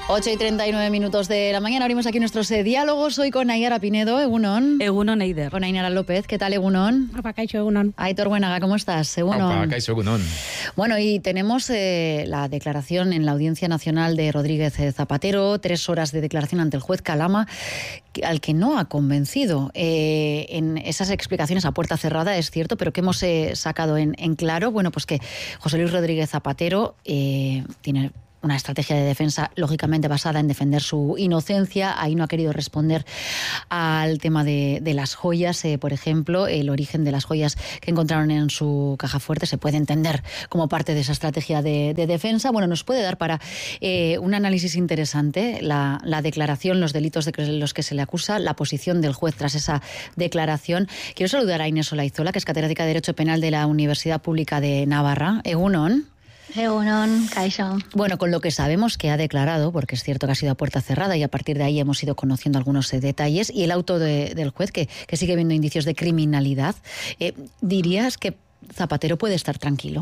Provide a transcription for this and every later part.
8:39 de la mañana. Abrimos aquí nuestros diálogos hoy con Naiara Pinedo, Egunon. Egunon, Eider. Con Ainara López. ¿Qué tal, Egunon? Opa, kaixo, Egunon. Aitor Buenaga, ¿cómo estás? Egunon. Opa, kaixo, Egunon. Bueno, y tenemos la declaración en la Audiencia Nacional de Rodríguez Zapatero, 3 horas de declaración ante el juez Calama, al que no ha convencido en esas explicaciones a puerta cerrada, es cierto, pero que hemos sacado en claro, bueno, pues que José Luis Rodríguez Zapatero tiene una estrategia de defensa lógicamente basada en defender su inocencia. Ahí no ha querido responder al tema de las joyas, por ejemplo. El origen de las joyas que encontraron en su caja fuerte se puede entender como parte de esa estrategia de defensa. Bueno, nos puede dar para un análisis interesante la declaración, los delitos de los que se le acusa, la posición del juez tras esa declaración. Quiero saludar a Inés Olaizola, que es catedrática de Derecho Penal de la Universidad Pública de Navarra. Egunon. Egunon, kaixo. Bueno, con lo que sabemos que ha declarado, porque es cierto que ha sido a puerta cerrada y a partir de ahí hemos ido conociendo algunos detalles, y el auto del juez, que sigue viendo indicios de criminalidad, ¿dirías que Zapatero puede estar tranquilo?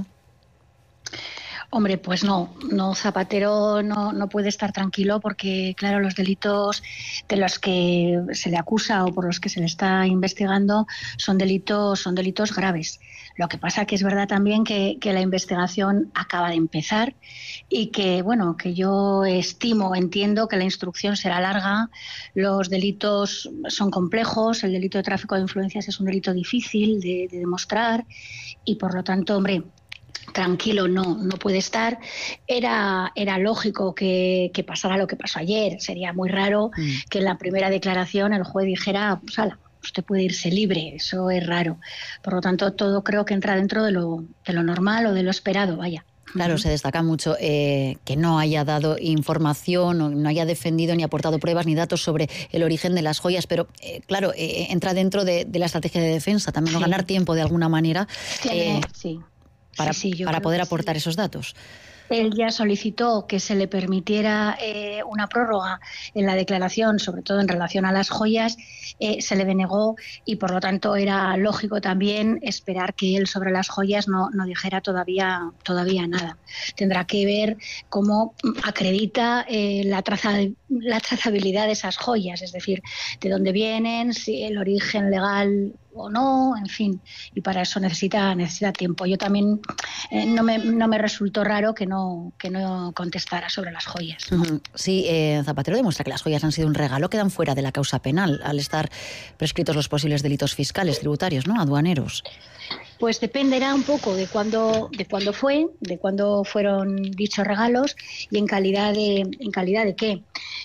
Hombre, pues no, Zapatero no puede estar tranquilo porque, claro, los delitos de los que se le acusa o por los que se le está investigando son delitos graves. Lo que pasa que es verdad también que la investigación acaba de empezar y que, bueno, que yo entiendo que la instrucción será larga, los delitos son complejos, el delito de tráfico de influencias es un delito difícil de demostrar y, por lo tanto, hombre, tranquilo no puede estar. Era lógico que pasara lo que pasó ayer. Sería muy raro que en la primera declaración el juez dijera, pues ala, usted puede irse libre. Eso es raro. Por lo tanto, todo creo que entra dentro de lo normal o de lo esperado, vaya. Claro, se destaca mucho que no haya dado información, o no haya defendido ni aportado pruebas ni datos sobre el origen de las joyas, pero claro, entra dentro de la estrategia de defensa, también no ganar tiempo de alguna manera. Sí. Para poder aportar esos datos. Él ya solicitó que se le permitiera una prórroga en la declaración, sobre todo en relación a las joyas, se le denegó y por lo tanto era lógico también esperar que él sobre las joyas no dijera todavía nada. Tendrá que ver cómo acredita la trazabilidad de esas joyas, es decir, de dónde vienen, si el origen legal o no, en fin, y para eso necesita tiempo. Yo también no me resultó raro que no contestara sobre las joyas, ¿no? Sí, Zapatero demuestra que las joyas han sido un regalo, quedan fuera de la causa penal al estar prescritos los posibles delitos fiscales, tributarios, ¿no?, aduaneros. Pues dependerá un poco de cuándo fueron dichos regalos y en calidad de qué.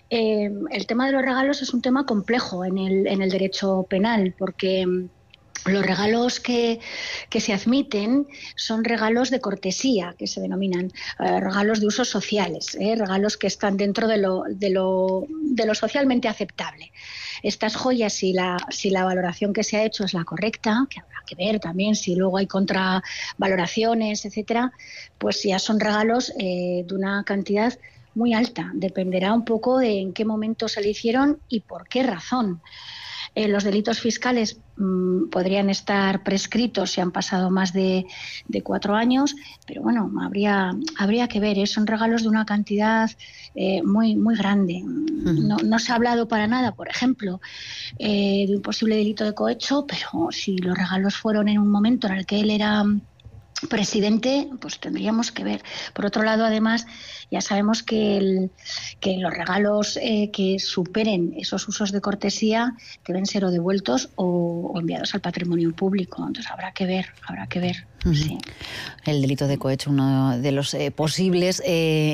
El tema de los regalos es un tema complejo en el derecho penal porque los regalos que se admiten son regalos de cortesía, que se denominan regalos de usos sociales, regalos que están dentro de lo socialmente aceptable. Estas joyas, si la valoración que se ha hecho es la correcta, que habrá que ver también si luego hay contravaloraciones, etcétera, pues ya son regalos de una cantidad muy alta. Dependerá un poco de en qué momento se le hicieron y por qué razón. Los delitos fiscales podrían estar prescritos si han pasado más de 4 años, pero bueno, habría que ver. Son regalos de una cantidad muy, muy grande. No se ha hablado para nada, por ejemplo, de un posible delito de cohecho, pero si los regalos fueron en un momento en el que él era presidente, pues tendríamos que ver. Por otro lado, además, ya sabemos que los regalos que superen esos usos de cortesía deben ser o devueltos o enviados al patrimonio público. Entonces habrá que ver. Sí. El delito de cohecho, uno de los posibles.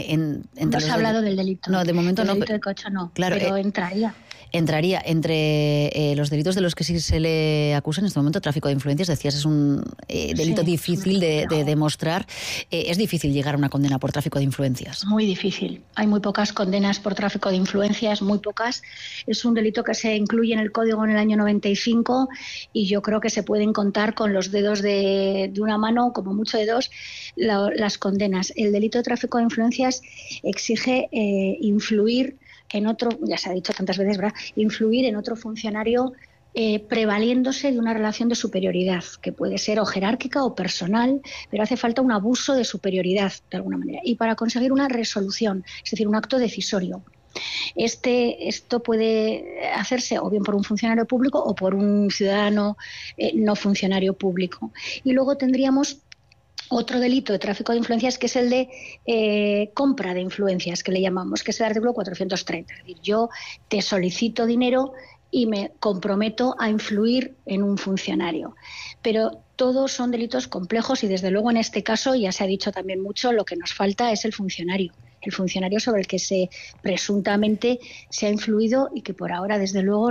No se ha hablado del delito. No, de momento no. El delito de cohecho no, claro, pero entraría. Entraría entre los delitos de los que sí se le acusa en este momento, tráfico de influencias. Decías, es un delito difícil de demostrar. Es difícil llegar a una condena por tráfico de influencias. Muy difícil. Hay muy pocas condenas por tráfico de influencias, muy pocas. Es un delito que se incluye en el Código en el año 95 y yo creo que se pueden contar con los dedos de una mano, como mucho de dos, las condenas. El delito de tráfico de influencias exige influir en otro, ya se ha dicho tantas veces, ¿verdad?, influir en otro funcionario prevaliéndose de una relación de superioridad, que puede ser o jerárquica o personal, pero hace falta un abuso de superioridad de alguna manera. Y para conseguir una resolución, es decir, un acto decisorio. Esto puede hacerse o bien por un funcionario público o por un ciudadano no funcionario público. Y luego tendríamos otro delito de tráfico de influencias, que es el de compra de influencias, que le llamamos, que es el artículo 430. Es decir, yo te solicito dinero y me comprometo a influir en un funcionario. Pero todos son delitos complejos y, desde luego, en este caso, ya se ha dicho también mucho, lo que nos falta es el funcionario sobre el que presuntamente se ha influido y que por ahora, desde luego,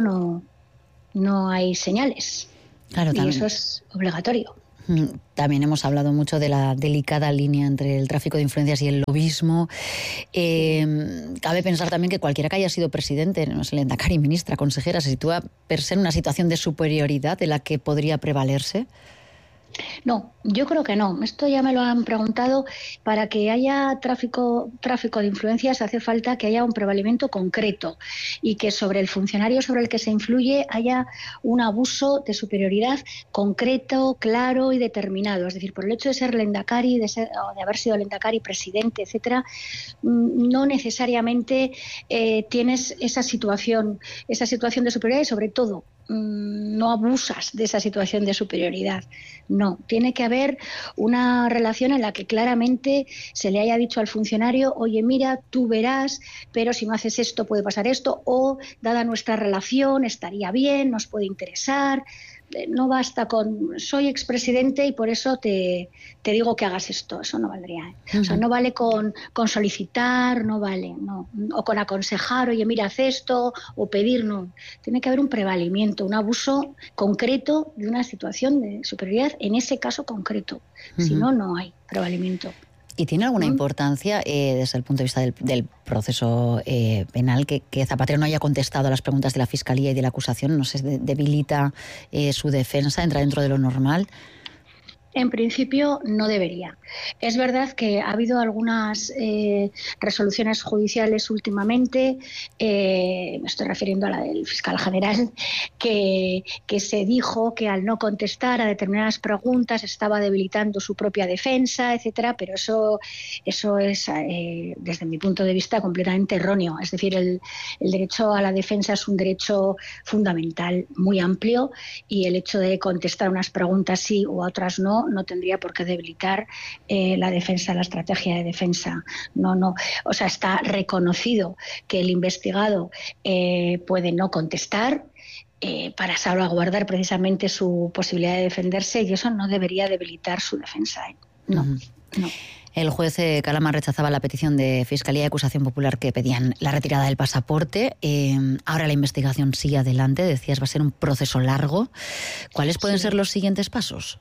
no hay señales. Claro, y eso es obligatorio. También hemos hablado mucho de la delicada línea entre el tráfico de influencias y el lobismo. Cabe pensar también que cualquiera que haya sido presidente, no sé, lehendakari, ministra, consejera, se sitúa per se en una situación de superioridad de la que podría prevalerse. No, yo creo que no. Esto ya me lo han preguntado. Para que haya tráfico de influencias hace falta que haya un prevalimiento concreto y que sobre el funcionario sobre el que se influye haya un abuso de superioridad concreto, claro y determinado. Es decir, por el hecho de ser lehendakari, o de haber sido lehendakari, presidente, etcétera, no necesariamente tienes esa situación de superioridad y, sobre todo, no abusas de esa situación de superioridad. No, tiene que haber una relación en la que claramente se le haya dicho al funcionario: oye, mira, tú verás, pero si no haces esto puede pasar esto, o dada nuestra relación estaría bien, nos puede interesar. No basta con soy expresidente y por eso te digo que hagas esto. Eso no valdría. O sea, no vale con solicitar, no vale, no. O con aconsejar, oye, mira, haz esto, o pedir, no. Tiene que haber un prevalimiento, un abuso concreto de una situación de superioridad en ese caso concreto. Si no, no hay prevalimiento. ¿Y tiene alguna importancia desde el punto de vista del proceso penal que Zapatero no haya contestado a las preguntas de la Fiscalía y de la acusación? ¿No se debilita su defensa? ¿Entra dentro de lo normal? En principio no debería. Es verdad que ha habido algunas resoluciones judiciales últimamente, me estoy refiriendo a la del fiscal general, que se dijo que al no contestar a determinadas preguntas estaba debilitando su propia defensa, etcétera, pero eso es, desde mi punto de vista, completamente erróneo. Es decir, el derecho a la defensa es un derecho fundamental, muy amplio, y el hecho de contestar unas preguntas sí o a otras no tendría por qué debilitar la defensa, la estrategia de defensa. No. O sea, está reconocido que el investigado puede no contestar para salvaguardar precisamente su posibilidad de defenderse, y eso no debería debilitar su defensa. No. El juez Calama rechazaba la petición de Fiscalía y Acusación Popular que pedían la retirada del pasaporte. Ahora la investigación sigue adelante. Decías, va a ser un proceso largo. ¿Cuáles pueden ser los siguientes pasos?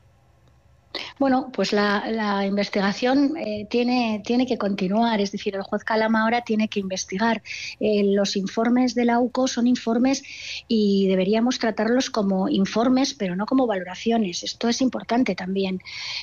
Bueno, pues la investigación tiene que continuar. Es decir, el juez Calama ahora tiene que investigar. Los informes de la UCO son informes y deberíamos tratarlos como informes, pero no como valoraciones. Esto es importante también.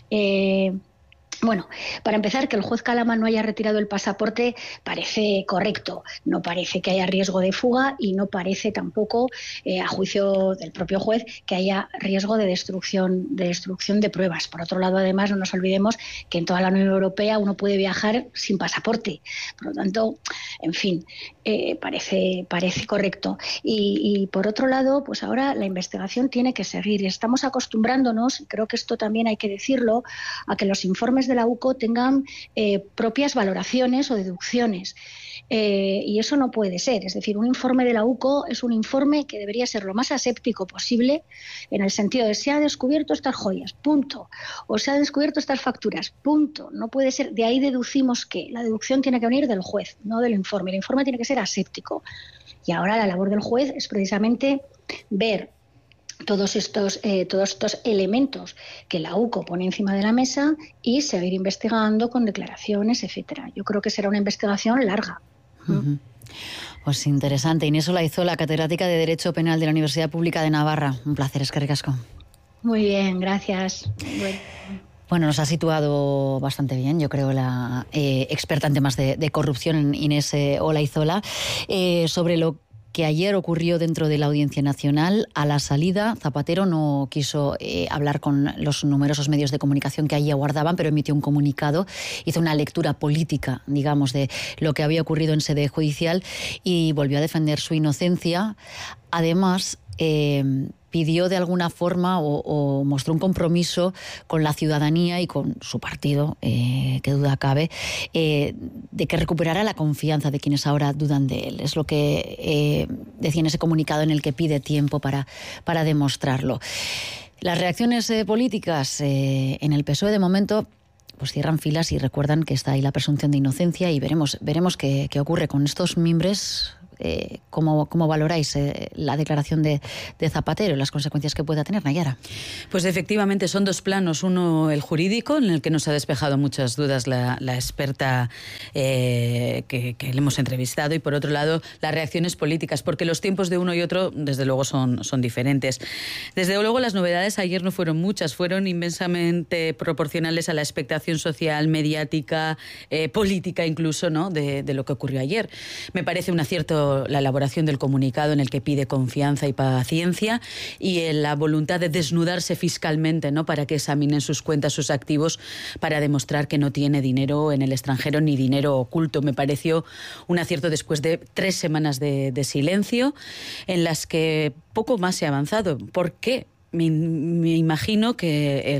Bueno, para empezar, que el juez Calama no haya retirado el pasaporte parece correcto. No parece que haya riesgo de fuga y no parece tampoco, a juicio del propio juez, que haya riesgo de destrucción de pruebas. Por otro lado, además, no nos olvidemos que en toda la Unión Europea uno puede viajar sin pasaporte. Por lo tanto, en fin, parece correcto. Y por otro lado, pues ahora la investigación tiene que seguir. Estamos acostumbrándonos, creo que esto también hay que decirlo, a que los informes de la UCO tengan propias valoraciones o deducciones. Y eso no puede ser. Es decir, un informe de la UCO es un informe que debería ser lo más aséptico posible, en el sentido de: se ha descubierto estas joyas, punto, o se ha descubierto estas facturas, punto. No puede ser. De ahí deducimos que la deducción tiene que venir del juez, no del informe. El informe tiene que ser aséptico. Y ahora la labor del juez es precisamente ver todos estos elementos que la UCO pone encima de la mesa y seguir investigando con declaraciones, etcétera. Yo creo que será una investigación larga. Pues interesante. Inés Olaizola, catedrática de Derecho Penal de la Universidad Pública de Navarra. Un placer, eskerrik asko. Muy bien, gracias. Bueno, nos ha situado bastante bien, yo creo, la experta en temas de corrupción, Inés Olaizola, sobre lo que ayer ocurrió dentro de la Audiencia Nacional. A la salida, Zapatero no quiso hablar con los numerosos medios de comunicación que allí aguardaban, pero emitió un comunicado, hizo una lectura política, digamos, de lo que había ocurrido en sede judicial y volvió a defender su inocencia. Además, pidió de alguna forma o mostró un compromiso con la ciudadanía y con su partido, que duda cabe, de que recuperara la confianza de quienes ahora dudan de él. Es lo que decía en ese comunicado en el que pide tiempo para demostrarlo. Las reacciones políticas en el PSOE de momento pues cierran filas y recuerdan que está ahí la presunción de inocencia y veremos qué ocurre con estos mimbres. ¿Cómo valoráis la declaración de Zapatero y las consecuencias que pueda tener, Nayara? Pues efectivamente son dos planos. Uno, el jurídico, en el que nos ha despejado muchas dudas la experta que le hemos entrevistado, y por otro lado, las reacciones políticas, porque los tiempos de uno y otro, desde luego, son diferentes. Desde luego, las novedades ayer no fueron muchas, fueron inmensamente proporcionales a la expectación social, mediática, política incluso, ¿no?, de lo que ocurrió ayer. Me parece un acierto la elaboración del comunicado en el que pide confianza y paciencia y en la voluntad de desnudarse fiscalmente, ¿no?, para que examinen sus cuentas, sus activos, para demostrar que no tiene dinero en el extranjero ni dinero oculto. Me pareció un acierto después de 3 semanas de silencio en las que poco más se ha avanzado. ¿Por qué? Me imagino que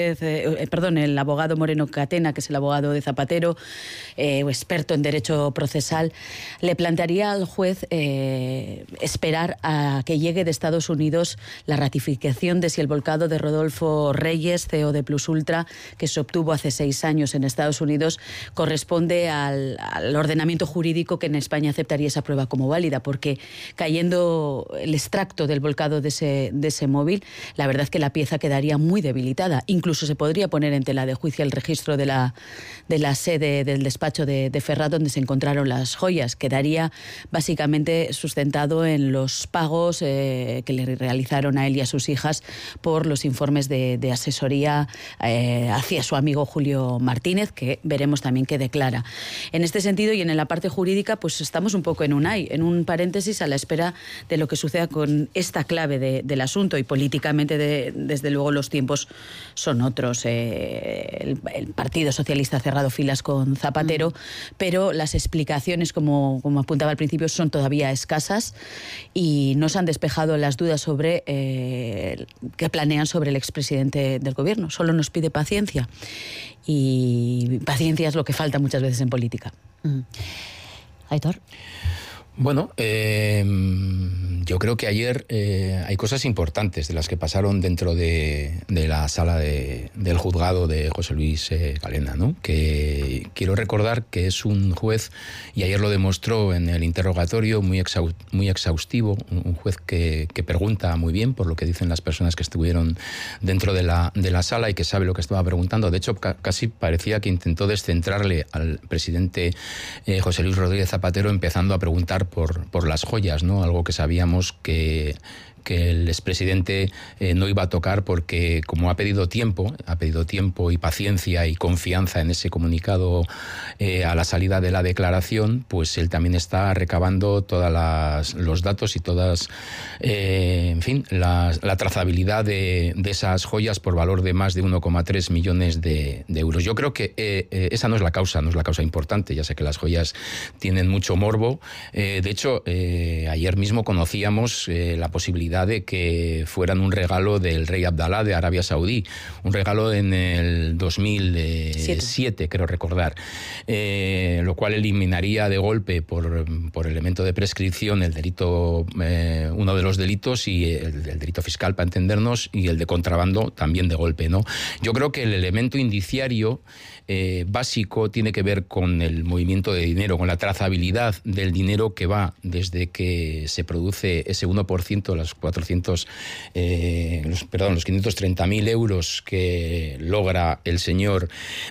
el abogado Moreno Catena, que es el abogado de Zapatero, experto en derecho procesal, le plantearía al juez esperar a que llegue de Estados Unidos la ratificación de si el volcado de Rodolfo Reyes, CEO de Plus Ultra, que se obtuvo hace 6 años en Estados Unidos, corresponde al ordenamiento jurídico que en España aceptaría esa prueba como válida, porque cayendo el extracto del volcado de ese móvil, la verdad es que la pieza quedaría muy debilitada. Incluso se podría poner en tela de juicio el registro de la sede del despacho de Ferraz donde se encontraron las joyas. Quedaría básicamente sustentado en los pagos que le realizaron a él y a sus hijas por los informes de asesoría hacia su amigo Julio Martínez, que veremos también qué declara. En este sentido, y en la parte jurídica, pues estamos un poco en un paréntesis a la espera de lo que suceda con esta clave del asunto, y políticamente desde luego los tiempos son otros. El Partido Socialista ha cerrado filas con Zapatero, pero las explicaciones, como apuntaba al principio, son todavía escasas y no se han despejado las dudas sobre que planean sobre el expresidente del gobierno. Solo nos pide paciencia, y paciencia es lo que falta muchas veces en política. Aitor. Bueno, yo creo que ayer hay cosas importantes de las que pasaron dentro de la sala del juzgado de José Luis Galena, ¿no? Que quiero recordar que es un juez, y ayer lo demostró en el interrogatorio, muy exhaustivo, un juez que pregunta muy bien, por lo que dicen las personas que estuvieron dentro de la sala, y que sabe lo que estaba preguntando. De hecho, casi parecía que intentó descentrarle al presidente José Luis Rodríguez Zapatero, empezando a preguntar por las joyas, ¿no? Algo que sabíamos que el expresidente no iba a tocar, porque como ha pedido tiempo y paciencia y confianza en ese comunicado a la salida de la declaración, pues él también está recabando todos los datos y todas, la trazabilidad de esas joyas por valor de más de 1,3 millones de euros. Yo creo que esa no es la causa importante. Ya sé que las joyas tienen mucho morbo. De hecho, ayer mismo conocíamos la posibilidad de que fueran un regalo del rey Abdalá de Arabia Saudí, un regalo en el 2007, creo recordar, lo cual eliminaría de golpe por elemento de prescripción el delito, uno de los delitos, y el delito fiscal, para entendernos, y el de contrabando también de golpe, ¿no? Yo creo que el elemento indiciario básico tiene que ver con el movimiento de dinero, con la trazabilidad del dinero que va desde que se produce ese 1%, los 530.000 euros que logra el señor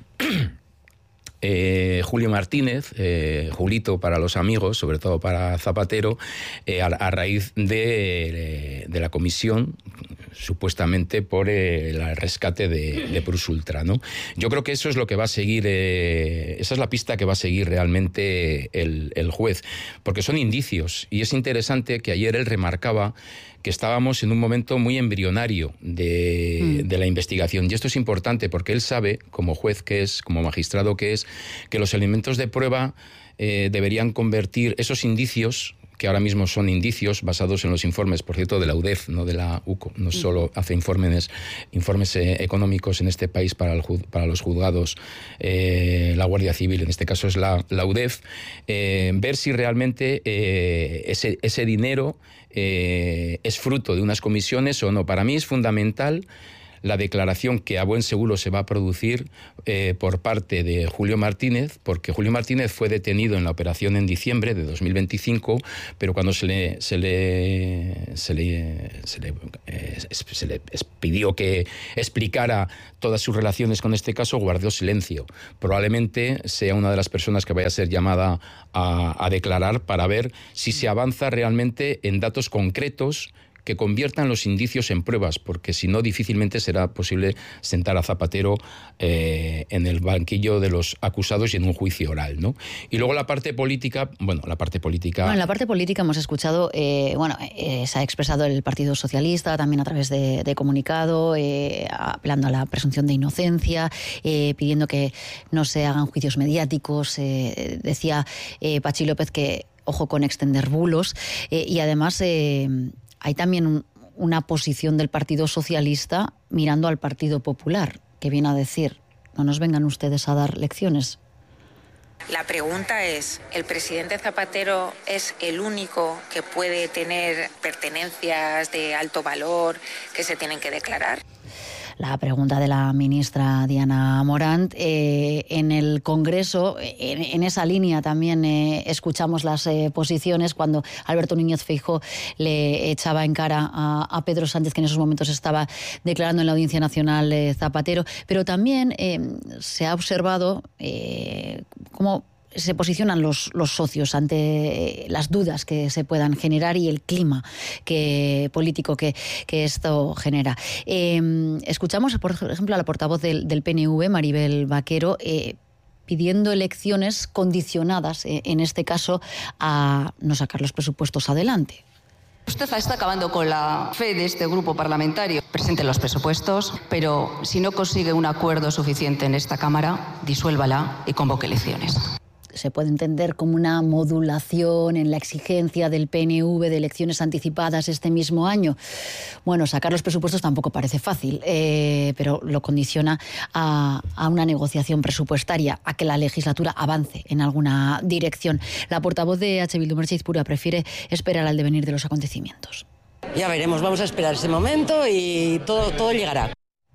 Julio Martínez, Julito para los amigos, sobre todo para Zapatero, a raíz de la comisión supuestamente por el rescate de Plus Ultra, ¿no? Yo creo que eso es lo que va a seguir, esa es la pista que va a seguir realmente el juez, porque son indicios, y es interesante que ayer él remarcaba que estábamos en un momento muy embrionario de la investigación. Y esto es importante porque él sabe, como juez que es, como magistrado que es, que los elementos de prueba deberían convertir esos indicios, que ahora mismo son indicios basados en los informes, por cierto, de la UDEF, no de la UCO. No solo hace informes económicos en este país para los juzgados, la Guardia Civil, en este caso es la UDEF, ver si realmente ese dinero es fruto de unas comisiones o no. Para mí es fundamental la declaración que a buen seguro se va a producir por parte de Julio Martínez, porque Julio Martínez fue detenido en la operación en diciembre de 2025, pero cuando se le pidió que explicara todas sus relaciones con este caso, guardó silencio. Probablemente sea una de las personas que vaya a ser llamada a declarar para ver si se avanza realmente en datos concretos que conviertan los indicios en pruebas, porque si no, difícilmente será posible sentar a Zapatero en el banquillo de los acusados y en un juicio oral, ¿no? Y luego la parte política, en la parte política hemos escuchado, se ha expresado el Partido Socialista también a través de comunicado, apelando a la presunción de inocencia, pidiendo que no se hagan juicios mediáticos. Decía Patxi López que ojo con extender bulos, y además hay también una posición del Partido Socialista mirando al Partido Popular, que viene a decir, no nos vengan ustedes a dar lecciones. La pregunta es, ¿el presidente Zapatero es el único que puede tener pertenencias de alto valor que se tienen que declarar? La pregunta de la ministra Diana Morant. En el Congreso, en esa línea también escuchamos las posiciones cuando Alberto Núñez Feijóo le echaba en cara a Pedro Sánchez, que en esos momentos estaba declarando en la Audiencia Nacional Zapatero, pero también se ha observado cómo se posicionan los socios ante las dudas que se puedan generar y el clima político que esto genera. Escuchamos, por ejemplo, a la portavoz del PNV, Maribel Vaquero, pidiendo elecciones condicionadas, en este caso, a no sacar los presupuestos adelante. Usted está acabando con la fe de este grupo parlamentario. Presente los presupuestos, pero si no consigue un acuerdo suficiente en esta Cámara, disuélvala y convoque elecciones. Se puede entender como una modulación en la exigencia del PNV de elecciones anticipadas este mismo año. Bueno, sacar los presupuestos tampoco parece fácil, pero lo condiciona a una negociación presupuestaria, a que la legislatura avance en alguna dirección. La portavoz de H. Bildu, Merche Izpura, prefiere esperar al devenir de los acontecimientos. Ya veremos, vamos a esperar ese momento y todo llegará.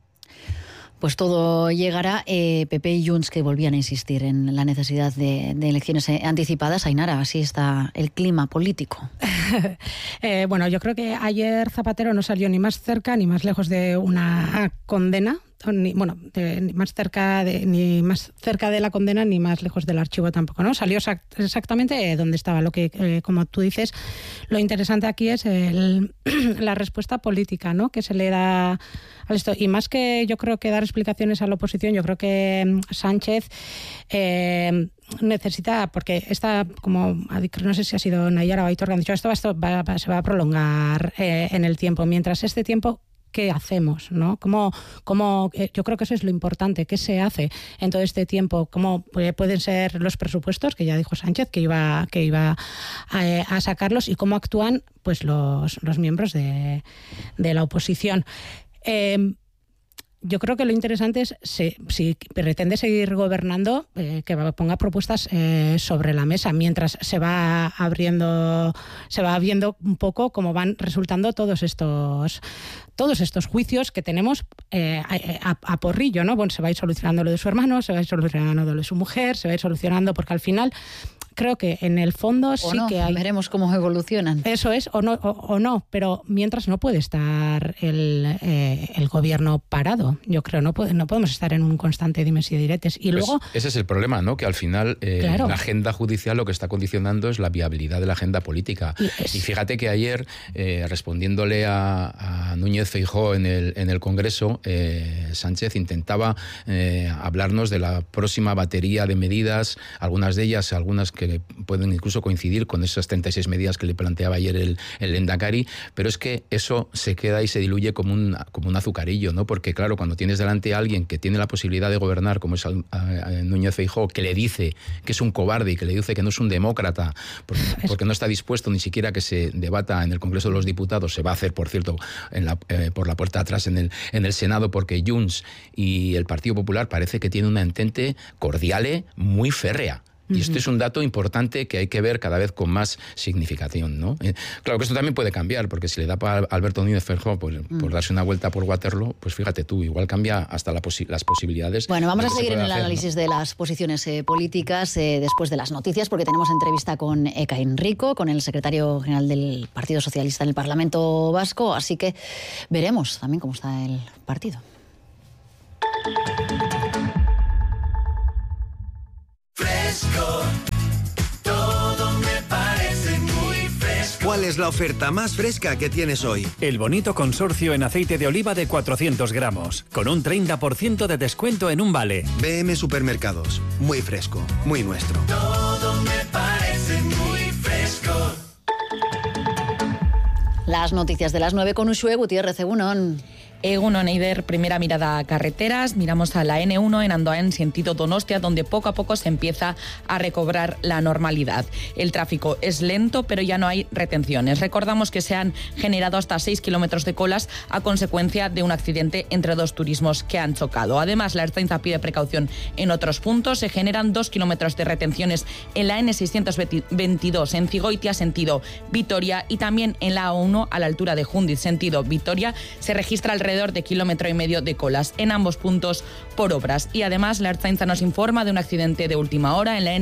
Pues todo llegará. PP y Junts, que volvían a insistir en la necesidad de elecciones anticipadas. Ainara, así está el clima político. Yo creo que ayer Zapatero no salió ni más cerca ni más lejos de una condena. Ni más cerca de la condena ni más lejos del archivo tampoco, ¿no? Salió exactamente donde estaba. Lo que, como tú dices, lo interesante aquí es la respuesta política, ¿no?, que se le da a esto. Y más que, yo creo, que dar explicaciones a la oposición, yo creo que Sánchez necesita, porque esta, como no sé si ha sido Nayara o Aitor que han dicho, esto se va a prolongar en el tiempo. Mientras este tiempo, ¿qué hacemos, no? Yo creo que eso es lo importante. ¿Qué se hace en todo este tiempo? ¿Cómo pueden ser los presupuestos, que ya dijo Sánchez que iba a sacarlos, y cómo actúan pues los miembros de la oposición? Yo creo que lo interesante es, si pretende seguir gobernando, que ponga propuestas sobre la mesa, mientras se va viendo un poco cómo van resultando todos estos juicios que tenemos a porrillo, ¿no? Bueno, se va a ir solucionando lo de su hermano, se va a ir solucionando lo de su mujer, se va a ir solucionando, porque al final creo que en el fondo sí que hay... Veremos cómo evolucionan. Eso es, o no, pero mientras no puede estar el gobierno parado. Yo creo, no podemos estar en un constante dimes y diretes. Y luego... Ese es el problema, ¿no? Que al final la agenda judicial lo que está condicionando es la viabilidad de la agenda política. Y fíjate que ayer, respondiéndole a Núñez Feijóo en el Congreso, Sánchez intentaba hablarnos de la próxima batería de medidas, algunas que pueden incluso coincidir con esas 36 medidas que le planteaba ayer el Lehendakari, pero es que eso se queda y se diluye como un azucarillo, ¿no? Porque claro, cuando tienes delante a alguien que tiene la posibilidad de gobernar, como es Núñez Feijóo, que le dice que es un cobarde y que le dice que no es un demócrata, porque no está dispuesto ni siquiera a que se debata en el Congreso de los Diputados, se va a hacer, por cierto, por la puerta de atrás en el Senado, porque Junts y el Partido Popular parece que tienen una entente cordiale muy férrea. Y esto es un dato importante que hay que ver cada vez con más significación, ¿no? Claro que esto también puede cambiar, porque si le da para Alberto Núñez Feijóo por darse una vuelta por Waterloo, pues fíjate tú, igual cambia hasta las posibilidades. Bueno, vamos a seguir en el análisis de las posiciones políticas después de las noticias, porque tenemos entrevista con Ekain Rico, con el secretario general del Partido Socialista en el Parlamento Vasco, así que veremos también cómo está el partido. Fresco, todo me parece muy fresco. ¿Cuál es la oferta más fresca que tienes hoy? El bonito consorcio en aceite de oliva de 400 gramos, con un 30% de descuento en un vale. BM Supermercados, muy fresco, muy nuestro. Todo me parece muy fresco. Las noticias de las 9 con Uxue Gutiérrez, Egunon. Egunon, Eider, primera mirada a carreteras. Miramos a la N1 en Andoain, sentido Donostia, donde poco a poco se empieza a recobrar la normalidad. El tráfico es lento, pero ya no hay retenciones. Recordamos que se han generado hasta 6 kilómetros de colas a consecuencia de un accidente entre dos turismos que han chocado. Además, la Ertzaintza pide precaución en otros puntos. Se generan 2 kilómetros de retenciones en la N622 en Cigoitia, sentido Vitoria, y también en la A1 a la altura de Jundiz, sentido Vitoria. Se registra alrededor de 1,5 kilómetros de colas en ambos puntos por obras. Y además, la Ertzaintza nos informa de un accidente de última hora en la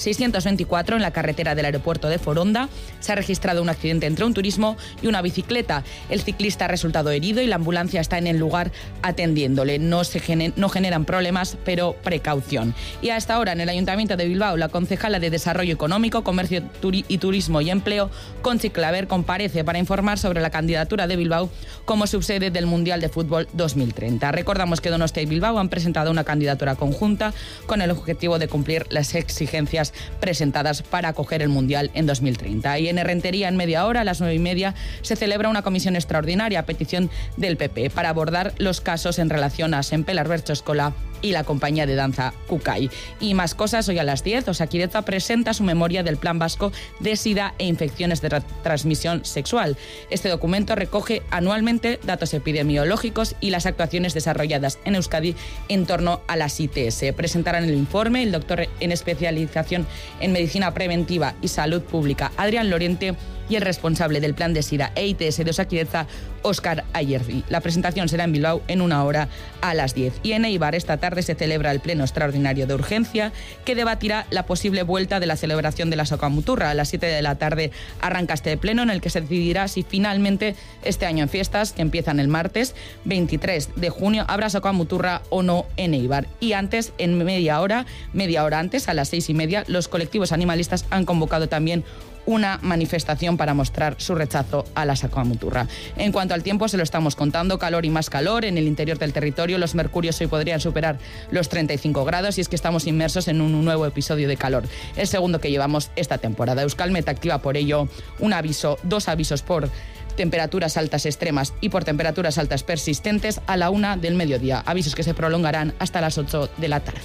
N624 en la carretera del aeropuerto de Foronda. Se ha registrado un accidente entre un turismo y una bicicleta. El ciclista ha resultado herido y la ambulancia está en el lugar atendiéndole. No generan problemas, pero precaución. Y a esta hora, en el Ayuntamiento de Bilbao, la concejala de Desarrollo Económico, Comercio y Turismo y Empleo, Conchi Claver, comparece para informar sobre la candidatura de Bilbao como subsede del Mundial de Fútbol 2030. Recordamos que Donostia y Bilbao han presentado una candidatura conjunta con el objetivo de cumplir las exigencias presentadas para acoger el Mundial en 2030. Y en Errentería, en media hora, a las 9:30, se celebra una comisión extraordinaria a petición del PP para abordar los casos en relación a Sempelar Bertxoskola y la compañía de danza Kukai. Y más cosas, hoy a las 10, Osakidetza presenta su memoria del Plan Vasco de SIDA e infecciones de transmisión sexual. Este documento recoge anualmente datos epidemiológicos y las actuaciones desarrolladas en Euskadi en torno a las ITS. Presentarán el informe el doctor en especialización en medicina preventiva y salud pública, Adrián Lorente, y el responsable del plan de SIDA e ITS de Osakidetza, Óscar Ayerdi. La presentación será en Bilbao en 1 hora a las 10. Y en Eibar esta tarde se celebra el pleno extraordinario de urgencia que debatirá la posible vuelta de la celebración de la Socamuturra. A las 7 de la tarde arranca este pleno en el que se decidirá si finalmente este año en fiestas, que empiezan el martes 23 de junio, habrá Socamuturra o no en Eibar. Y antes, en media hora antes, a las 6:30, los colectivos animalistas han convocado también una manifestación para mostrar su rechazo a la Socamuturra. En cuanto al tiempo, se lo estamos contando, calor y más calor. En el interior del territorio los mercurios hoy podrían superar los 35 grados y es que estamos inmersos en un nuevo episodio de calor, el segundo que llevamos esta temporada. Euskalmet activa por ello dos avisos por temperaturas altas extremas y por temperaturas altas persistentes a la 1 del mediodía, avisos que se prolongarán hasta las 8 de la tarde.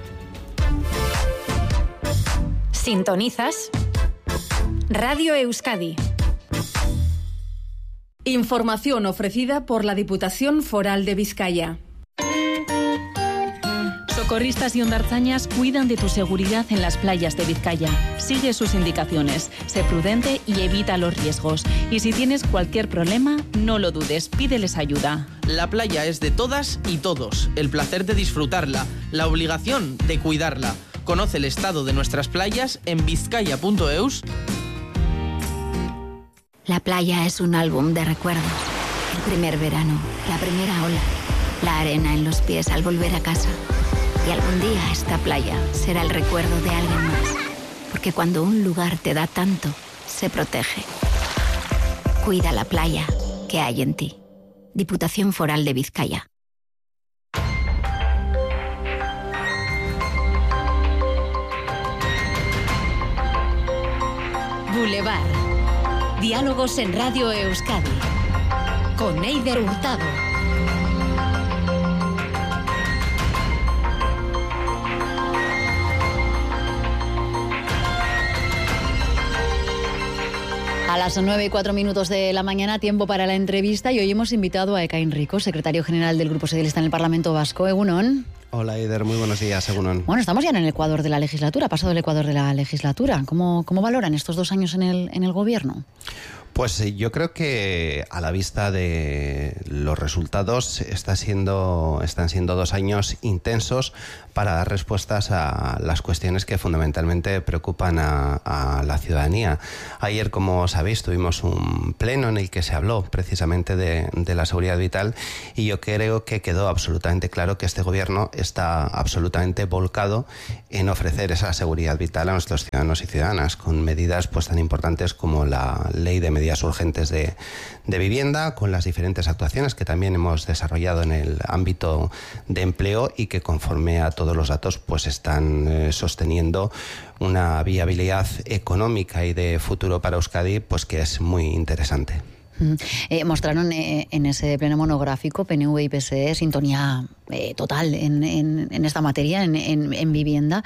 Sintonizas Radio Euskadi. Información ofrecida por la Diputación Foral de Vizcaya. Socorristas y hondartzañas cuidan de tu seguridad en las playas de Vizcaya. Sigue sus indicaciones, sé prudente y evita los riesgos. Y si tienes cualquier problema, no lo dudes, pídeles ayuda. La playa es de todas y todos. El placer de disfrutarla, la obligación de cuidarla. Conoce el estado de nuestras playas en vizcaya.eus. La playa es un álbum de recuerdos. El primer verano, la primera ola, la arena en los pies al volver a casa. Y algún día esta playa será el recuerdo de alguien más. Porque cuando un lugar te da tanto, se protege. Cuida la playa que hay en ti. Diputación Foral de Vizcaya. Boulevard. Diálogos en Radio Euskadi. Con Eider Hurtado. A las 9:04 de la mañana, tiempo para la entrevista, y hoy hemos invitado a Ekain Rico, secretario general del Grupo Socialista en el Parlamento Vasco. Egunon. Hola, Eider, muy buenos días, Egunon. Bueno, estamos ya en el Ecuador de la legislatura, ha pasado el Ecuador de la legislatura. ¿Cómo valoran estos 2 años en el gobierno? Pues yo creo que a la vista de los resultados están siendo 2 años intensos para dar respuestas a las cuestiones que fundamentalmente preocupan a la ciudadanía. Ayer, como sabéis, tuvimos un pleno en el que se habló precisamente de la seguridad vital, y yo creo que quedó absolutamente claro que este gobierno está absolutamente volcado en ofrecer esa seguridad vital a nuestros ciudadanos y ciudadanas, con medidas pues tan importantes como la ley de medidas urgentes de vivienda, con las diferentes actuaciones que también hemos desarrollado en el ámbito de empleo y que, conforme a todos los datos, pues están sosteniendo una viabilidad económica y de futuro para Euskadi pues que es muy interesante. Mostraron en ese pleno monográfico PNV y PSE sintonía total en esta materia, en vivienda.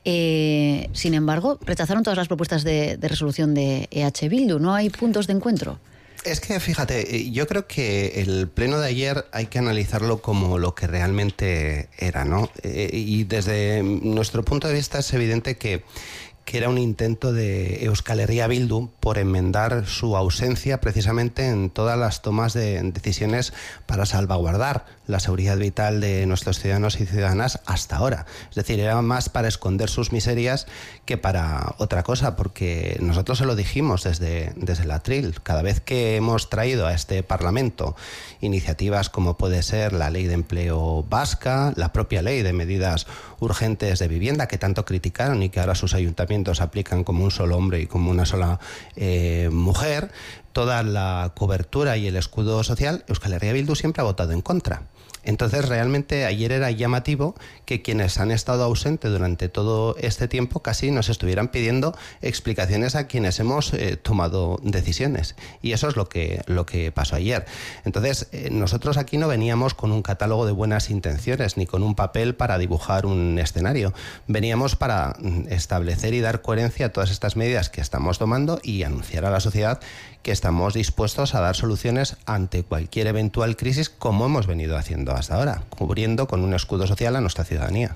Sin embargo, rechazaron todas las propuestas de resolución de EH Bildu. ¿No hay puntos de encuentro? Es que, fíjate, yo creo que el pleno de ayer hay que analizarlo como lo que realmente era, ¿no? Y desde nuestro punto de vista es evidente que era un intento de Euskal Herria Bildu por enmendar su ausencia precisamente en todas las tomas de decisiones para salvaguardar la seguridad vital de nuestros ciudadanos y ciudadanas hasta ahora. Es decir, era más para esconder sus miserias que para otra cosa, porque nosotros se lo dijimos desde el atril. Cada vez que hemos traído a este Parlamento iniciativas como puede ser la Ley de Empleo Vasca, la propia Ley de Medidas Urgentes de Vivienda, que tanto criticaron y que ahora sus ayuntamientos aplican como un solo hombre y como una sola mujer, toda la cobertura y el escudo social, Euskal Herria Bildu siempre ha votado en contra. Entonces, realmente ayer era llamativo que quienes han estado ausentes durante todo este tiempo casi nos estuvieran pidiendo explicaciones a quienes hemos tomado decisiones. Y eso es lo que pasó ayer. Entonces, nosotros aquí no veníamos con un catálogo de buenas intenciones ni con un papel para dibujar un escenario. Veníamos para establecer y dar coherencia a todas estas medidas que estamos tomando y anunciar a la sociedad que estamos dispuestos a dar soluciones ante cualquier eventual crisis, como hemos venido haciendo hasta ahora, cubriendo con un escudo social a nuestra ciudadanía.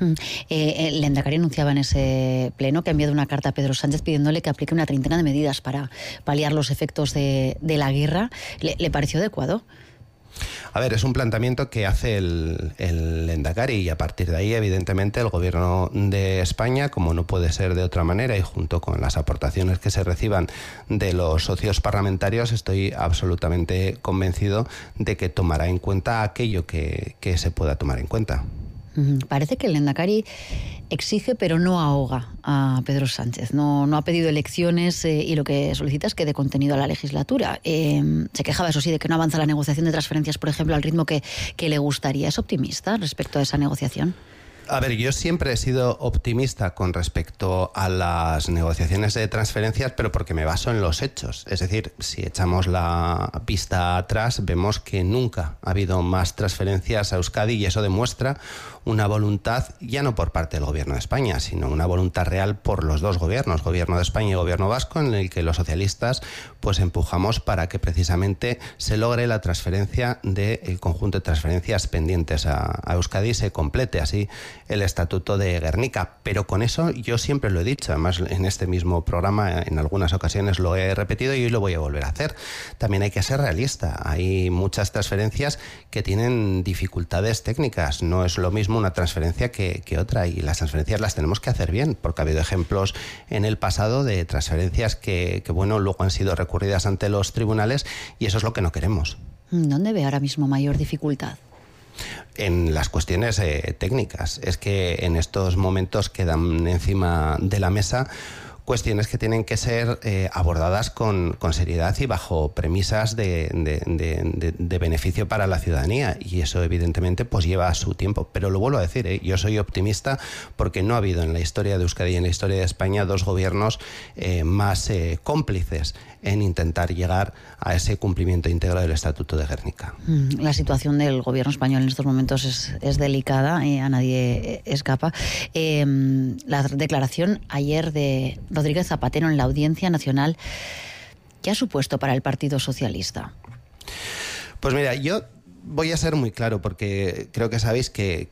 El Lehendakari anunciaba en ese pleno que ha enviado una carta a Pedro Sánchez pidiéndole que aplique una treintena de medidas para paliar los efectos de la guerra. ¿Le pareció adecuado? A ver, es un planteamiento que hace el Lehendakari, y a partir de ahí, evidentemente, el Gobierno de España, como no puede ser de otra manera, y junto con las aportaciones que se reciban de los socios parlamentarios, estoy absolutamente convencido de que tomará en cuenta aquello que se pueda tomar en cuenta. Parece que el Lehendakari exige pero no ahoga a Pedro Sánchez. No ha pedido elecciones y lo que solicita es que dé contenido a la legislatura. Se quejaba, eso sí, de que no avanza la negociación de transferencias, por ejemplo, al ritmo que le gustaría. ¿Es optimista respecto a esa negociación? A ver, yo siempre he sido optimista con respecto a las negociaciones de transferencias, pero porque me baso en los hechos. Es decir, si echamos la vista atrás, vemos que nunca ha habido más transferencias a Euskadi, y eso demuestra una voluntad, ya no por parte del Gobierno de España, sino una voluntad real por los dos gobiernos, Gobierno de España y Gobierno vasco, en el que los socialistas pues empujamos para que precisamente se logre la transferencia del conjunto de transferencias pendientes a Euskadi y se complete así el Estatuto de Gernika. Pero con eso yo siempre lo he dicho, además en este mismo programa en algunas ocasiones lo he repetido y hoy lo voy a volver a hacer. También hay que ser realista. Hay muchas transferencias que tienen dificultades técnicas. No es lo mismo una transferencia que otra, y las transferencias las tenemos que hacer bien, porque ha habido ejemplos en el pasado de transferencias que luego han sido recurridas ante los tribunales, y eso es lo que no queremos. ¿Dónde ve ahora mismo mayor dificultad? En las cuestiones técnicas. Es que en estos momentos quedan encima de la mesa cuestiones que tienen que ser abordadas con seriedad y bajo premisas de beneficio para la ciudadanía, y eso evidentemente pues lleva su tiempo. Pero lo vuelvo a decir, yo soy optimista porque no ha habido en la historia de Euskadi y en la historia de España dos gobiernos más cómplices en intentar llegar a ese cumplimiento íntegro del Estatuto de Gernika. La situación del gobierno español en estos momentos es delicada, a nadie escapa. La declaración ayer de Rodríguez Zapatero en la Audiencia Nacional, ¿qué ha supuesto para el Partido Socialista? Pues mira, yo voy a ser muy claro, porque creo que sabéis que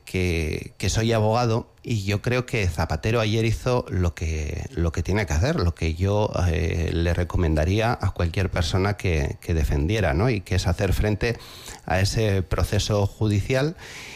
soy abogado, y yo creo que Zapatero ayer hizo lo que tiene que hacer, lo que yo le recomendaría a cualquier persona que defendiera, ¿no? Y que es hacer frente a ese proceso judicial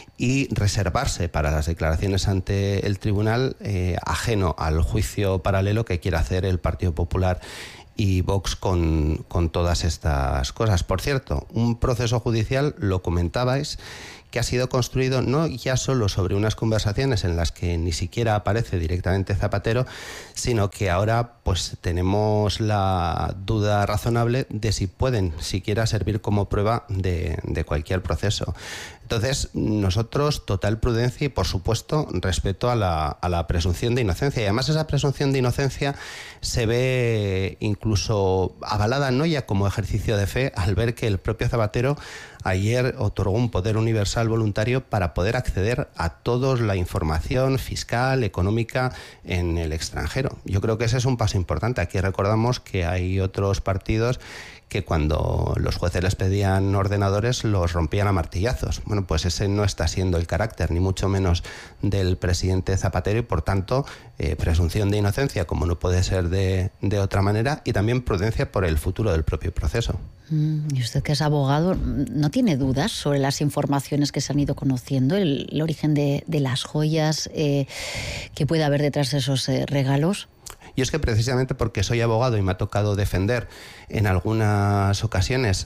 y reservarse para las declaraciones ante el tribunal, ajeno al juicio paralelo que quiere hacer el Partido Popular y Vox con todas estas cosas. Por cierto, un proceso judicial, lo comentabais, que ha sido construido no ya solo sobre unas conversaciones en las que ni siquiera aparece directamente Zapatero, sino que ahora pues tenemos la duda razonable de si pueden siquiera servir como prueba de cualquier proceso. Entonces, nosotros, total prudencia y, por supuesto, respeto a la presunción de inocencia. Y además esa presunción de inocencia se ve incluso avalada, no ya como ejercicio de fe, al ver que el propio Zapatero ayer otorgó un poder universal voluntario para poder acceder a toda la información fiscal, económica en el extranjero. Yo creo que ese es un paso importante. Aquí recordamos que hay otros partidos que cuando los jueces les pedían ordenadores los rompían a martillazos. Bueno, pues ese no está siendo el carácter, ni mucho menos del presidente Zapatero, y por tanto presunción de inocencia, como no puede ser de otra manera, y también prudencia por el futuro del propio proceso. Y usted, que es abogado, ¿no tiene dudas sobre las informaciones que se han ido conociendo, el origen de las joyas que puede haber detrás de esos regalos? Y es que precisamente porque soy abogado y me ha tocado defender en algunas ocasiones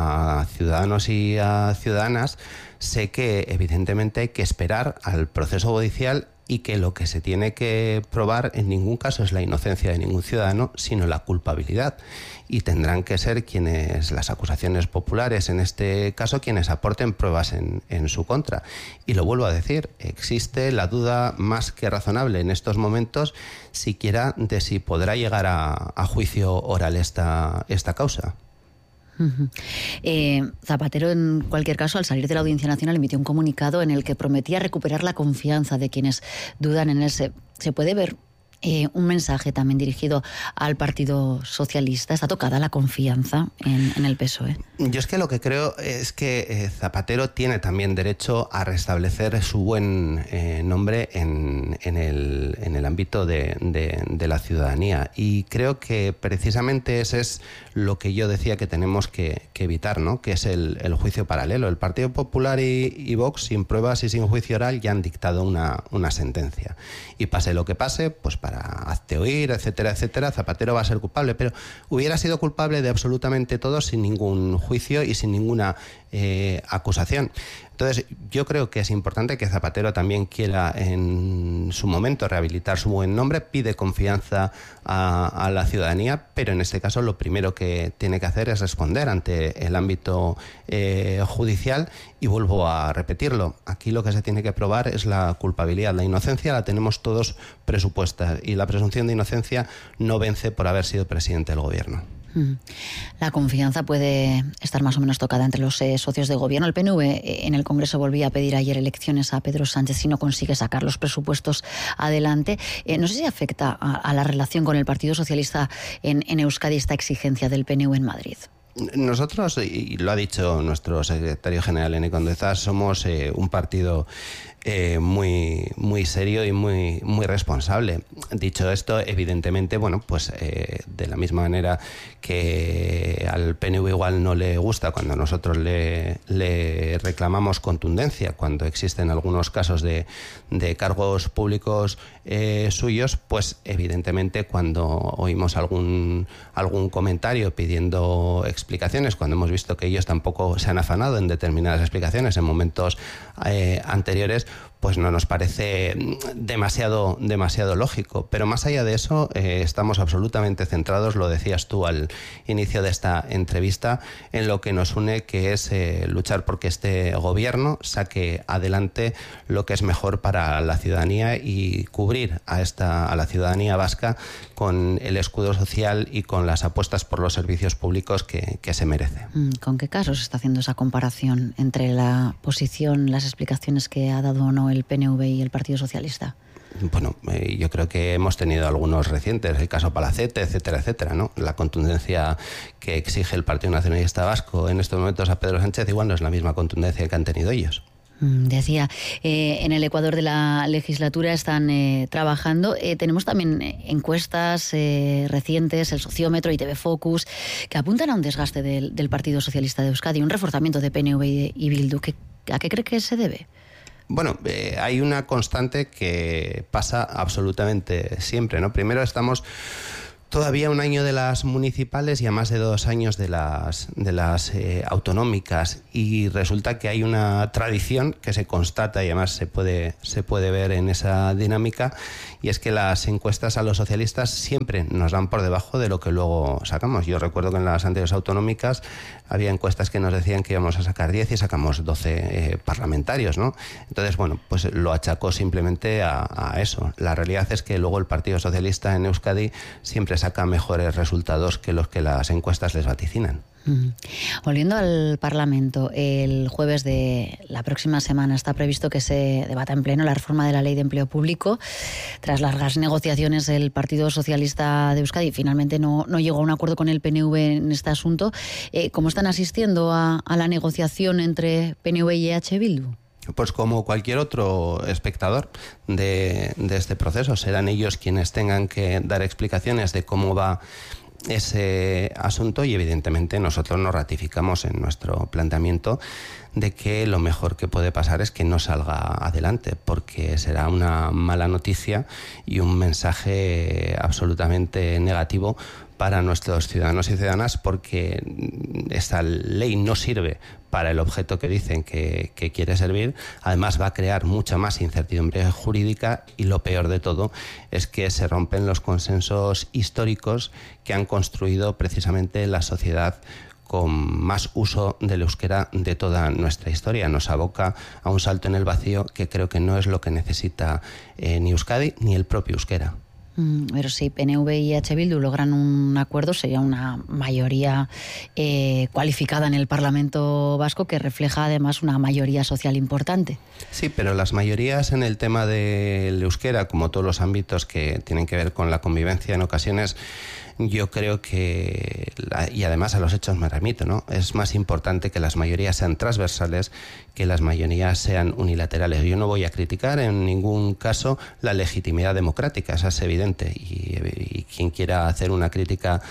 a ciudadanos y a ciudadanas, sé que evidentemente hay que esperar al proceso judicial, y que lo que se tiene que probar en ningún caso es la inocencia de ningún ciudadano, sino la culpabilidad. Y tendrán que ser quienes, las acusaciones populares en este caso, quienes aporten pruebas en su contra. Y lo vuelvo a decir, existe la duda más que razonable en estos momentos siquiera de si podrá llegar a juicio oral esta causa. Zapatero, en cualquier caso, al salir de la Audiencia Nacional, emitió un comunicado en el que prometía recuperar la confianza de quienes dudan en él. Se puede ver un mensaje también dirigido al Partido Socialista. ¿Está tocada la confianza en el PSOE? Yo es que lo que creo es que Zapatero tiene también derecho a restablecer su buen nombre en el ámbito de la ciudadanía, y creo que precisamente ese es lo que yo decía que tenemos que evitar, ¿no? Que es el juicio paralelo. El Partido Popular y Vox, sin pruebas y sin juicio oral, ya han dictado una sentencia, y pase lo que pase, pues para hazte oír, etcétera, etcétera, Zapatero va a ser culpable, pero hubiera sido culpable de absolutamente todo sin ningún juicio y sin ninguna acusación. Entonces, yo creo que es importante que Zapatero también quiera en su momento rehabilitar su buen nombre, pide confianza a la ciudadanía, pero en este caso lo primero que tiene que hacer es responder ante el ámbito judicial, y vuelvo a repetirlo, aquí lo que se tiene que probar es la culpabilidad. La inocencia la tenemos todos presupuesta, y la presunción de inocencia no vence por haber sido presidente del gobierno. La confianza puede estar más o menos tocada entre los socios de gobierno. El PNV en el Congreso volvía a pedir ayer elecciones a Pedro Sánchez si no consigue sacar los presupuestos adelante. No sé si afecta a la relación con el Partido Socialista en Euskadi esta exigencia del PNV en Madrid. Nosotros, y lo ha dicho nuestro secretario general Eneko Andueza, somos un partido muy serio y muy responsable. Dicho esto, evidentemente, bueno, pues de la misma manera que al PNV igual no le gusta cuando nosotros le reclamamos contundencia, cuando existen algunos casos de cargos públicos suyos, pues evidentemente cuando oímos algún comentario pidiendo explicaciones, cuando hemos visto que ellos tampoco se han afanado en determinadas explicaciones en momentos anteriores, pues no nos parece demasiado lógico. Pero más allá de eso, estamos absolutamente centrados, lo decías tú al inicio de esta entrevista, en lo que nos une, que es luchar porque este gobierno saque adelante lo que es mejor para la ciudadanía y cubrir a la ciudadanía vasca con el escudo social y con las apuestas por los servicios públicos que se merece. ¿Con qué casos está haciendo esa comparación entre la posición, las explicaciones que ha dado o no el PNV y el Partido Socialista? Bueno, yo creo que hemos tenido algunos recientes, el caso Palacete, etcétera, ¿no? La contundencia que exige el Partido Nacionalista Vasco en estos momentos a Pedro Sánchez igual no es la misma contundencia que han tenido ellos. Decía, en el Ecuador de la legislatura están trabajando. Tenemos también encuestas recientes, el Sociómetro y TV Focus, que apuntan a un desgaste del Partido Socialista de Euskadi, un reforzamiento de PNV y Bildu. ¿A qué cree que se debe? Bueno, hay una constante que pasa absolutamente siempre, ¿no? Primero estamos todavía un año de las municipales y a más de 2 años de las autonómicas, y resulta que hay una tradición que se constata y además se puede ver en esa dinámica, y es que las encuestas a los socialistas siempre nos dan por debajo de lo que luego sacamos. Yo recuerdo que en las anteriores autonómicas había encuestas que nos decían que íbamos a sacar 10 y sacamos 12 parlamentarios, ¿no? Entonces, bueno, pues lo achacó simplemente a eso. La realidad es que luego el Partido Socialista en Euskadi siempre saca mejores resultados que los que las encuestas les vaticinan. Volviendo al Parlamento, el jueves de la próxima semana está previsto que se debata en pleno la reforma de la Ley de Empleo Público. Tras largas negociaciones, el Partido Socialista de Euskadi finalmente no llegó a un acuerdo con el PNV en este asunto. ¿Cómo están asistiendo a la negociación entre PNV y EH Bildu? Pues como cualquier otro espectador de este proceso, serán ellos quienes tengan que dar explicaciones de cómo va ese asunto, y evidentemente nosotros nos ratificamos en nuestro planteamiento de que lo mejor que puede pasar es que no salga adelante, porque será una mala noticia y un mensaje absolutamente negativo para nuestros ciudadanos y ciudadanas, porque esta ley no sirve para el objeto que dicen que quiere servir. Además va a crear mucha más incertidumbre jurídica, y lo peor de todo es que se rompen los consensos históricos que han construido precisamente la sociedad con más uso del euskera de toda nuestra historia. Nos aboca a un salto en el vacío que creo que no es lo que necesita ni Euskadi ni el propio euskera. Pero si PNV y EH Bildu logran un acuerdo, sería una mayoría cualificada en el Parlamento vasco, que refleja además una mayoría social importante. Sí, pero las mayorías en el tema del euskera, como todos los ámbitos que tienen que ver con la convivencia, en ocasiones yo creo que, y además a los hechos me remito, ¿no? Es más importante que las mayorías sean transversales que las mayorías sean unilaterales. Yo no voy a criticar en ningún caso la legitimidad democrática, esa es evidente, y quien quiera hacer una crítica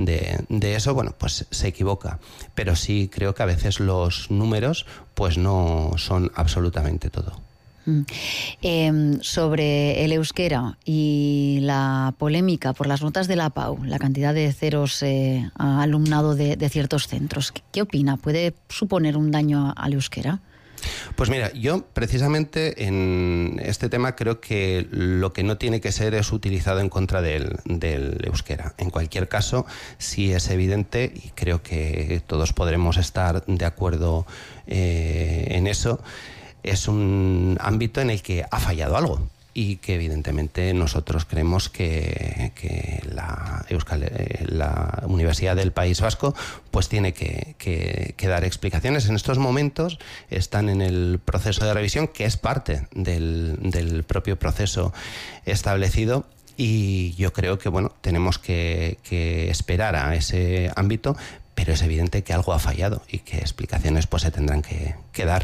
de eso, bueno, pues se equivoca. Pero sí creo que a veces los números pues no son absolutamente todo. Sobre el euskera y la polémica por las notas de la PAU, la cantidad de ceros a alumnado de ciertos centros, ¿qué opina? ¿Puede suponer un daño al euskera? Pues mira, yo precisamente en este tema creo que lo que no tiene que ser es utilizado en contra del euskera. En cualquier caso, sí es evidente, y creo que todos podremos estar de acuerdo en eso, es un ámbito en el que ha fallado algo. y que evidentemente nosotros creemos que la Universidad del País Vasco pues tiene que dar explicaciones. En estos momentos están en el proceso de revisión, que es parte del propio proceso establecido, y yo creo que tenemos que esperar a ese ámbito, pero es evidente que algo ha fallado y que explicaciones pues se tendrán que dar.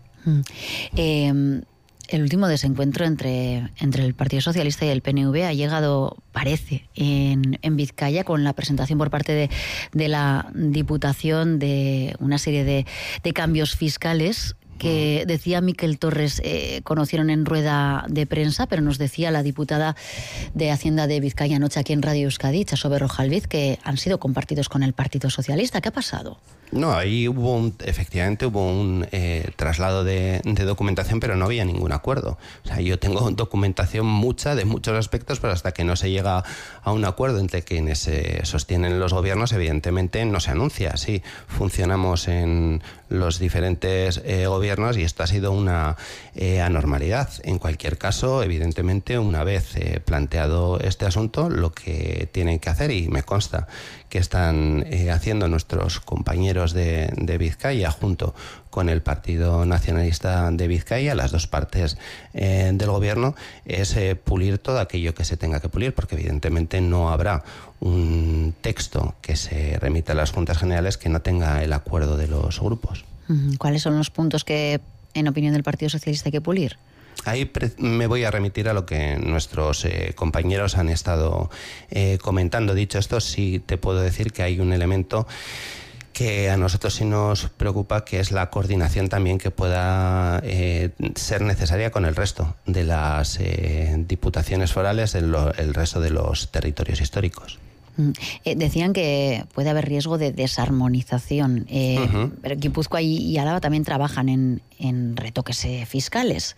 El último desencuentro entre el Partido Socialista y el PNV ha llegado, parece, en Vizcaya, con la presentación por parte de la Diputación de una serie de cambios fiscales que decía Miquel Torres conocieron en rueda de prensa, pero nos decía la diputada de Hacienda de Vizcaya anoche aquí en Radio Euskadi, Itxaso Berrojalbiz, que han sido compartidos con el Partido Socialista. ¿Qué ha pasado? No, ahí efectivamente hubo un traslado de documentación, pero no había ningún acuerdo. O sea, yo tengo documentación de muchos aspectos, pero hasta que no se llega a un acuerdo entre quienes se sostienen los gobiernos, evidentemente no se anuncia. Así funcionamos en los diferentes gobiernos y esto ha sido una anormalidad. En cualquier caso, evidentemente, una vez planteado este asunto, lo que tienen que hacer, y me consta que están haciendo nuestros compañeros de Vizcaya junto con el Partido Nacionalista de Vizcaya, las dos partes del gobierno, es pulir todo aquello que se tenga que pulir, porque evidentemente no habrá un texto que se remita a las Juntas Generales que no tenga el acuerdo de los grupos. ¿Cuáles son los puntos que, en opinión del Partido Socialista, hay que pulir? Ahí me voy a remitir a lo que nuestros compañeros han estado comentando. Dicho esto, sí te puedo decir que hay un elemento que a nosotros sí nos preocupa, que es la coordinación también que pueda ser necesaria con el resto de las diputaciones forales, el resto de los territorios históricos. Decían que puede haber riesgo de desarmonización, pero Guipúzcoa y Álava también trabajan en retoques fiscales.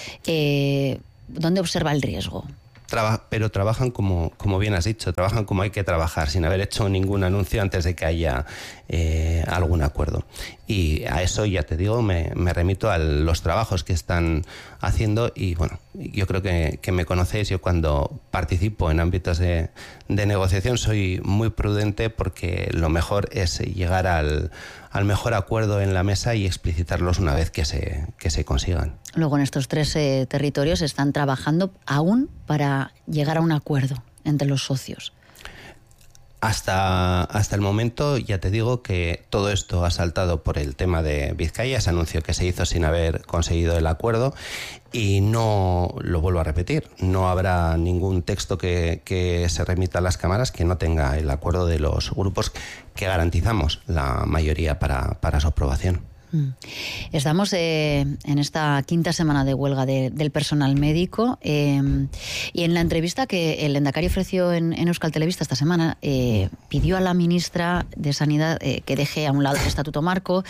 ¿Dónde observa el riesgo? Pero trabajan como bien has dicho, trabajan como hay que trabajar, sin haber hecho ningún anuncio antes de que haya algún acuerdo. Y a eso, ya te digo, me remito a los trabajos que están haciendo. Y bueno, yo creo que me conocéis. Yo cuando participo en ámbitos de negociación soy muy prudente, porque lo mejor es llegar al mejor acuerdo en la mesa y explicitarlos una vez que se consigan. Luego, en estos tres territorios están trabajando aún para llegar a un acuerdo entre los socios. Hasta el momento, ya te digo que todo esto ha saltado por el tema de Vizcaya, ese anuncio que se hizo sin haber conseguido el acuerdo, y no, lo vuelvo a repetir, no habrá ningún texto que se remita a las cámaras que no tenga el acuerdo de los grupos, que garantizamos la mayoría para su aprobación. Estamos en esta quinta semana de huelga del personal médico, y en la entrevista que el Lehendakari ofreció en Euskal Telebista esta semana, pidió a la ministra de Sanidad que deje a un lado el Estatuto Marco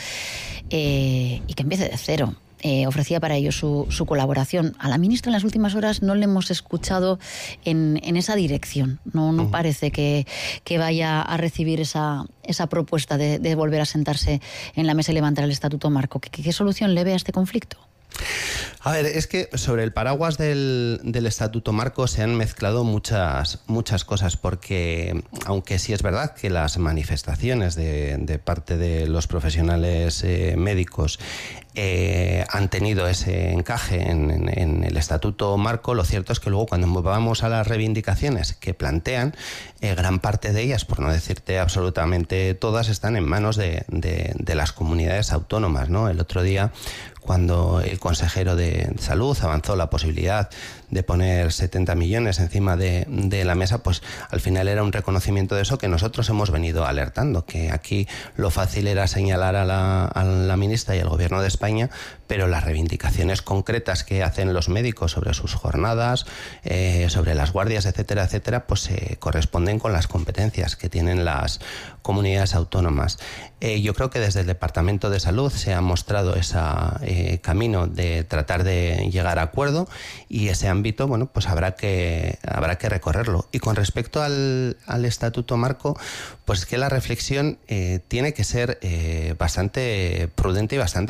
y que empiece de cero. Ofrecía para ello su colaboración. A la ministra en las últimas horas no le hemos escuchado en esa dirección. No parece que vaya a recibir esa propuesta de volver a sentarse en la mesa y levantar el Estatuto Marco. ¿Qué solución le ve a este conflicto? A ver, es que sobre el paraguas del Estatuto Marco se han mezclado muchas cosas, porque aunque sí es verdad que las manifestaciones de parte de los profesionales médicos han tenido ese encaje en el Estatuto Marco, lo cierto es que luego, cuando vamos a las reivindicaciones que plantean, gran parte de ellas, por no decirte absolutamente todas, están en manos de las comunidades autónomas, ¿no? El otro día, cuando el consejero de Salud avanzó la posibilidad de poner 70 millones encima de la mesa, pues al final era un reconocimiento de eso que nosotros hemos venido alertando, que aquí lo fácil era señalar a la ministra y al Gobierno de España, pero las reivindicaciones concretas que hacen los médicos sobre sus jornadas, sobre las guardias, etcétera, etcétera, pues se corresponden con las competencias que tienen las comunidades autónomas. Yo creo que desde el Departamento de Salud se ha mostrado ese camino de tratar de llegar a acuerdo, y ese ámbito, bueno, pues habrá que recorrerlo. Y con respecto al Estatuto Marco, pues es que la reflexión tiene que ser bastante prudente y bastante profunda.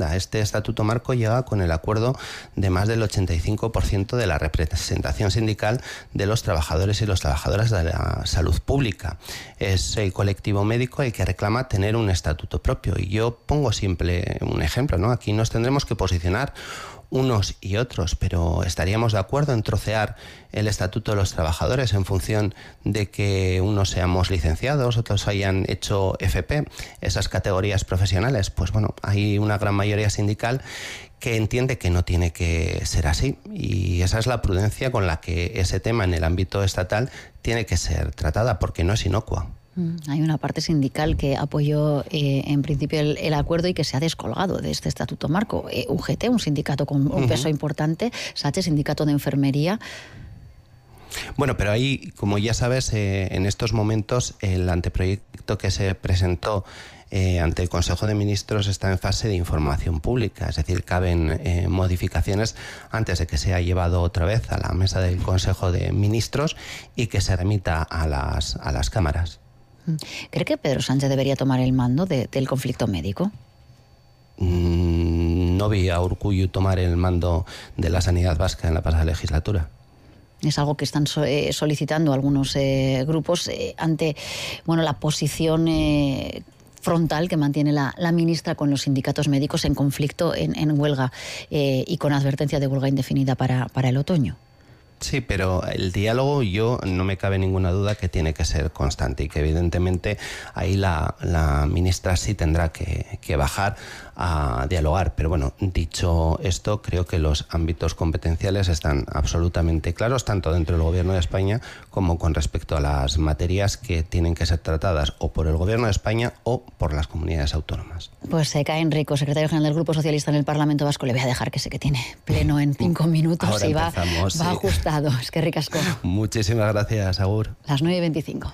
segunda. Este estatuto marco llega con el acuerdo de más del 85% de la representación sindical de los trabajadores y las trabajadoras de la salud pública. Es el colectivo médico el que reclama tener un estatuto propio. Y yo pongo siempre un ejemplo, ¿no? Aquí nos tendremos que posicionar unos y otros, pero estaríamos de acuerdo en trocear el estatuto de los trabajadores en función de que unos seamos licenciados, otros hayan hecho FP, esas categorías profesionales. Pues bueno, hay una gran mayoría sindical que entiende que no tiene que ser así, y esa es la prudencia con la que ese tema en el ámbito estatal tiene que ser tratada, porque no es inocua. Hay una parte sindical que apoyó en principio el acuerdo y que se ha descolgado de este estatuto marco. UGT, un sindicato con un peso importante, SACHE, sindicato de enfermería. Bueno, pero ahí, como ya sabes, en estos momentos el anteproyecto que se presentó ante el Consejo de Ministros está en fase de información pública, es decir, caben modificaciones antes de que sea llevado otra vez a la mesa del Consejo de Ministros y que se remita a las cámaras. ¿Cree que Pedro Sánchez debería tomar el mando del conflicto médico? No vi a Urkullu tomar el mando de la sanidad vasca en la pasada legislatura. Es algo que están solicitando algunos grupos ante la posición frontal que mantiene la ministra con los sindicatos médicos en conflicto, en huelga y con advertencia de huelga indefinida para el otoño. Sí, pero el diálogo, no me cabe ninguna duda que tiene que ser constante y que evidentemente ahí la ministra sí tendrá que bajar a dialogar. Pero bueno, dicho esto, creo que los ámbitos competenciales están absolutamente claros, tanto dentro del Gobierno de España como con respecto a las materias que tienen que ser tratadas o por el Gobierno de España o por las comunidades autónomas. Pues Caín Rico, secretario general del Grupo Socialista en el Parlamento Vasco, le voy a dejar, que sé que tiene pleno en 5 minutos. Ahora y empezamos, va ajustado. Es que ricasco. Muchísimas gracias, Agur. Las 9:25.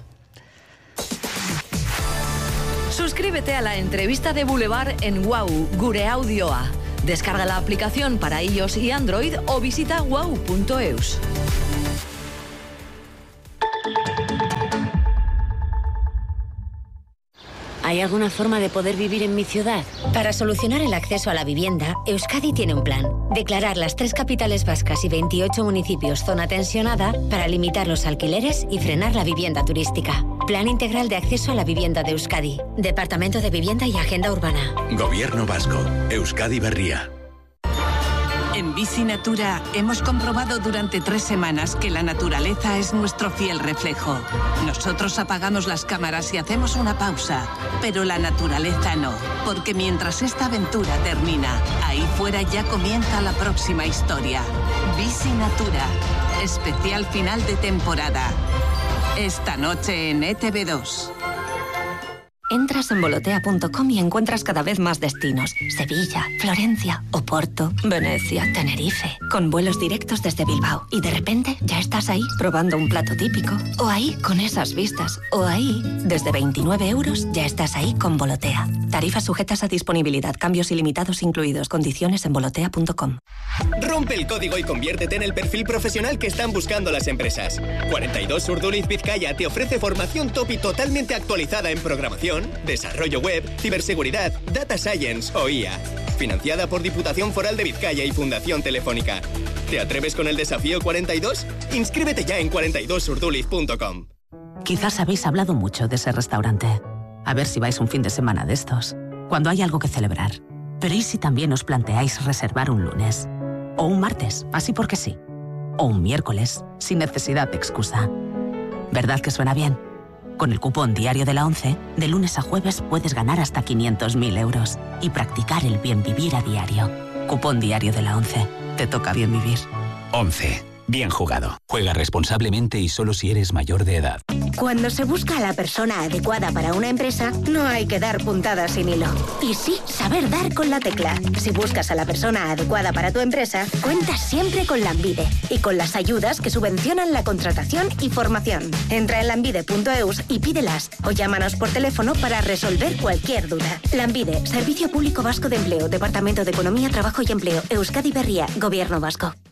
Suscríbete a la entrevista de Boulevard en WOW, Gure Audioa. Descarga la aplicación para iOS y Android o visita wow.eus. ¿Hay alguna forma de poder vivir en mi ciudad? Para solucionar el acceso a la vivienda, Euskadi tiene un plan. Declarar las 3 capitales vascas y 28 municipios zona tensionada para limitar los alquileres y frenar la vivienda turística. Plan Integral de Acceso a la Vivienda de Euskadi. Departamento de Vivienda y Agenda Urbana. Gobierno Vasco. Euskadi Berria. En Bici Natura hemos comprobado durante 3 semanas que la naturaleza es nuestro fiel reflejo. Nosotros apagamos las cámaras y hacemos una pausa, pero la naturaleza no, porque mientras esta aventura termina, ahí fuera ya comienza la próxima historia. Bici Natura, especial final de temporada. Esta noche en ETV2. Entras en volotea.com y encuentras cada vez más destinos. Sevilla, Florencia, Oporto, Venecia, Tenerife. Con vuelos directos desde Bilbao. Y de repente ya estás ahí probando un plato típico. O ahí con esas vistas. O ahí, desde 29 € ya estás ahí con Volotea. Tarifas sujetas a disponibilidad. Cambios ilimitados incluidos. Condiciones en volotea.com. Rompe el código y conviértete en el perfil profesional que están buscando las empresas. 42 Urduliz Vizcaya te ofrece formación top y totalmente actualizada en programación, desarrollo web, ciberseguridad, data science o IA. Financiada por Diputación Foral de Vizcaya y Fundación Telefónica. ¿Te atreves con el desafío 42? Inscríbete ya en 42urduliz.com. Quizás habéis hablado mucho de ese restaurante. A ver si vais un fin de semana de estos, cuando hay algo que celebrar. Pero ¿y si también os planteáis reservar un lunes? O un martes, así porque sí. O un miércoles, sin necesidad de excusa. ¿Verdad que suena bien? Con el cupón Diario de la ONCE, de lunes a jueves puedes ganar hasta 500.000 € y practicar el bien vivir a diario. Cupón Diario de la ONCE. Te toca bien vivir. 11. Bien jugado. Juega responsablemente y solo si eres mayor de edad. Cuando se busca a la persona adecuada para una empresa, no hay que dar puntadas sin hilo. Y sí, saber dar con la tecla. Si buscas a la persona adecuada para tu empresa, cuentas siempre con Lanbide y con las ayudas que subvencionan la contratación y formación. Entra en lanbide.eus y pídelas o llámanos por teléfono para resolver cualquier duda. Lanbide, Servicio Público Vasco de Empleo, Departamento de Economía, Trabajo y Empleo, Euskadi Berria, Gobierno Vasco.